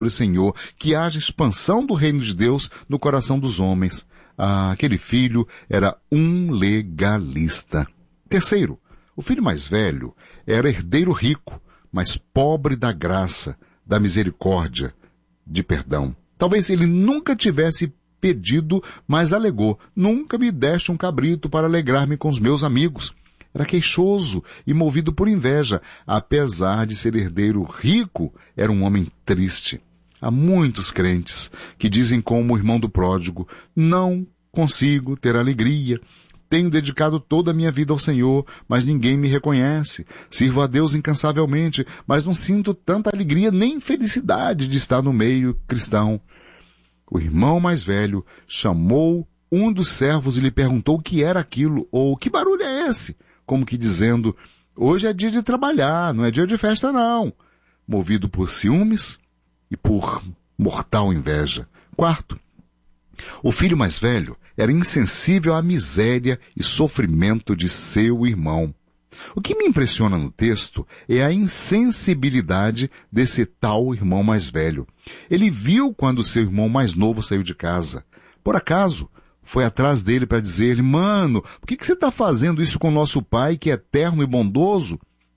Senhor, que haja expansão do reino de Deus no coração dos homens. Aquele filho era um legalista. Terceiro, o filho mais velho era herdeiro rico, mas pobre da graça, da misericórdia, de perdão. Talvez ele nunca tivesse pedido, mas alegou: nunca me deste um cabrito para alegrar-me com os meus amigos. Era queixoso e movido por inveja. Apesar de ser herdeiro rico, era um homem triste. Há muitos crentes que dizem como o irmão do pródigo: não consigo ter alegria. Tenho dedicado toda a minha vida ao Senhor, mas ninguém me reconhece. Sirvo a Deus incansavelmente, mas não sinto tanta alegria nem felicidade de estar no meio cristão. O irmão mais velho chamou um dos servos e lhe perguntou o que era aquilo, ou que barulho é esse? Como que dizendo: hoje é dia de trabalhar, não é dia de festa não. Movido por ciúmes e por mortal inveja. Quarto, o filho mais velho era insensível à miséria e sofrimento de seu irmão. O que me impressiona no texto é a insensibilidade desse tal irmão mais velho. Ele viu quando seu irmão mais novo saiu de casa. Por acaso, foi atrás dele para dizer-lhe: mano, por que você está fazendo isso com nosso pai, que é eterno e bondoso?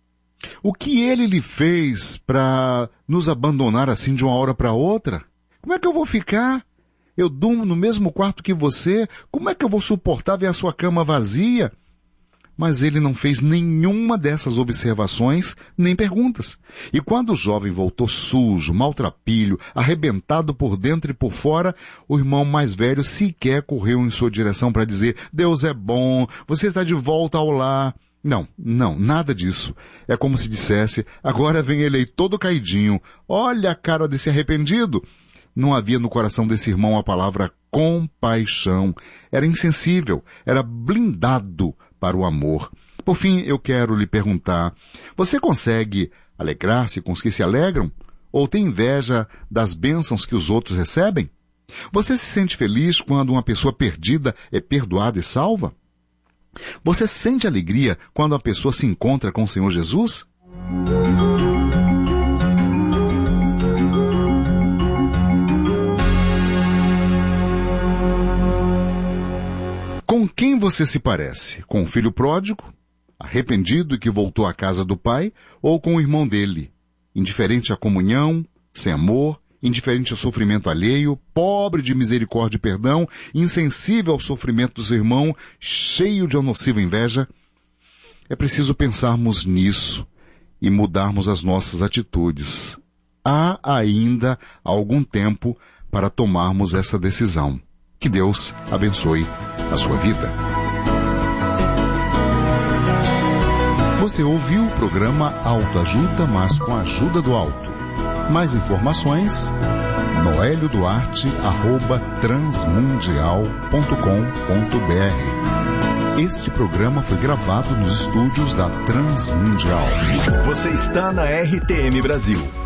O que ele lhe fez para nos abandonar assim de uma hora para outra? Como é que eu vou ficar? Eu durmo no mesmo quarto que você. Como é que eu vou suportar ver a sua cama vazia? Mas ele não fez nenhuma dessas observações, nem perguntas. E quando o jovem voltou sujo, maltrapilho, arrebentado por dentro e por fora, o irmão mais velho sequer correu em sua direção para dizer: Deus é bom, você está de volta ao lar. Não, nada disso. É como se dissesse: agora vem ele aí todo caidinho. Olha a cara desse arrependido. Não havia no coração desse irmão a palavra compaixão. Era insensível, era blindado para o amor. Por fim, eu quero lhe perguntar: você consegue alegrar-se com os que se alegram? Ou tem inveja das bênçãos que os outros recebem? Você se sente feliz quando uma pessoa perdida é perdoada e salva? Você sente alegria quando a pessoa se encontra com o Senhor Jesus? Com quem você se parece? Com o filho pródigo, arrependido e que voltou à casa do pai, ou com o irmão dele, indiferente à comunhão, sem amor, indiferente ao sofrimento alheio, pobre de misericórdia e perdão, insensível ao sofrimento do seu irmão, cheio de nociva inveja? É preciso pensarmos nisso e mudarmos as nossas atitudes. Há ainda algum tempo para tomarmos essa decisão. Que Deus abençoe a sua vida. Você ouviu o programa Autoajuda, mas com a ajuda do alto. Mais informações, noelioduarte@transmundial.com.br. Este programa foi gravado nos estúdios da Transmundial. Você está na RTM Brasil.